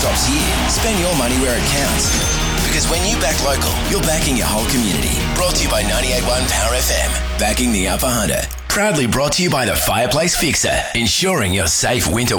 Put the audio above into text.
stops here. Spend your money where it counts. Because when you back local, you're backing your whole community. Brought to you by 98.1 Power FM. Backing the Upper Hunter. Proudly brought to you by the Fireplace Fixer. Ensuring your safe winter